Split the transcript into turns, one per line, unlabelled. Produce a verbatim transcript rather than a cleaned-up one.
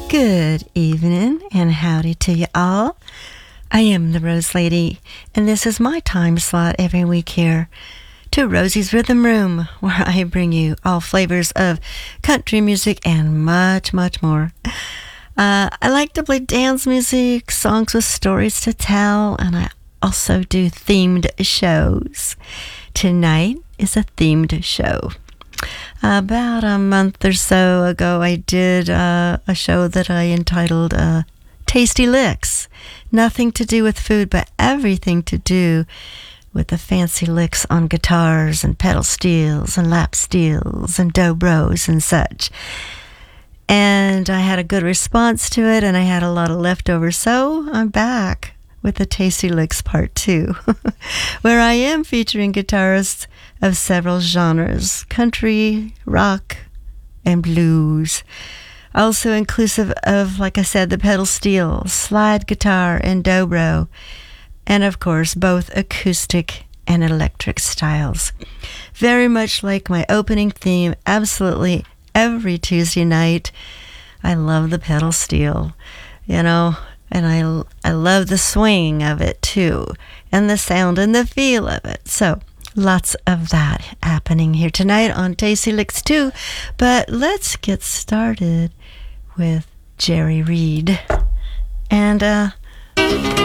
Good evening and howdy to you all. I am the Rose Lady, and this is my time slot every week here to Rosie's Rhythm Room, where I bring you all flavors of country music and much, much more. Uh, I like to play dance music, songs with stories to tell, and I also do themed shows. Tonight is a themed show. About a month or so ago, I did uh, a show that I entitled uh, Tasty Licks. Nothing to do with food, but everything to do with the fancy licks on guitars and pedal steels and lap steels and dobros and such. And I had a good response to it, and I had a lot of leftovers, so I'm back with the Tasty Licks Part two, where I am featuring guitarists of several genres, country, rock, and blues. Also inclusive of, like I said, the pedal steel, slide guitar, and dobro, and of course, both acoustic and electric styles. Very much like my opening theme, absolutely every Tuesday night, I love the pedal steel, you know, and I, I love the swing of it too, and the sound and the feel of it. So lots of that happening here tonight on Tasty Licks two. But let's get started with Jerry Reed. And uh